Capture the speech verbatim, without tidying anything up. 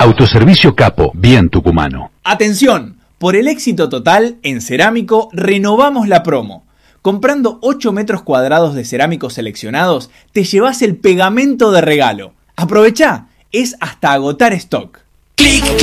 Autoservicio Capo, bien tucumano. Atención, por el éxito total, en Cerámico renovamos la promo. Comprando ocho metros cuadrados de cerámicos seleccionados, te llevas el pegamento de regalo. Aprovechá, es hasta agotar stock. Clic.